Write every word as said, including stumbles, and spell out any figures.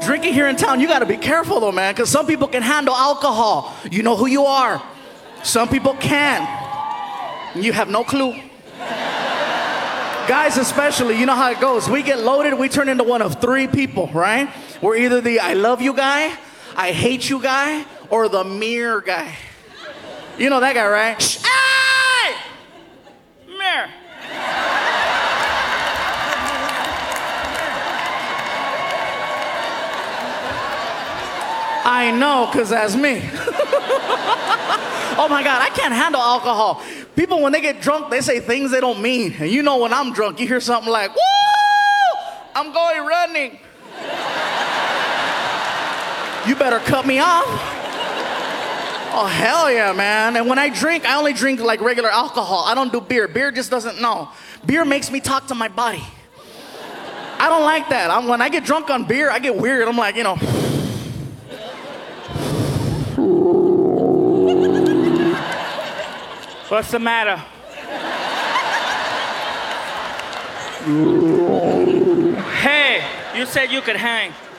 Drinking here in town, you gotta be careful though, man, because some people can handle alcohol. You know who you are. Some people can't. You have no clue. Guys especially, you know how it goes. We get loaded, we turn into one of three people, right? We're either the I love you guy, I hate you guy, or the mirror guy. You know that guy, right? Shh, hey! Mirror. I know, because that's me. Oh my God, I can't handle alcohol. People, when they get drunk, they say things they don't mean. And you know when I'm drunk, you hear something like, woo, I'm going running. You better cut me off. Oh, hell yeah, man. And when I drink, I only drink like regular alcohol. I don't do beer. Beer just doesn't know. Beer makes me talk to my body. I don't like that. I'm, when I get drunk on beer, I get weird. I'm like, you know. What's the matter? Hey, you said you could hang.